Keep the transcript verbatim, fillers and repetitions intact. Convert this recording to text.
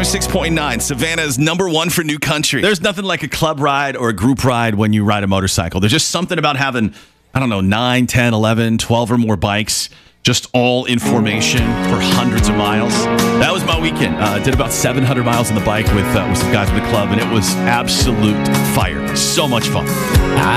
oh six point nine, Savannah's number one for new country. There's nothing like a club ride or a group ride when you ride a motorcycle. There's just something about having, I don't know, nine, ten, eleven, twelve or more bikes, just all in formation for hundreds of miles. That was my weekend. I uh, did about seven hundred miles on the bike with, uh, with some guys in the club, and it was absolute fire. So much fun.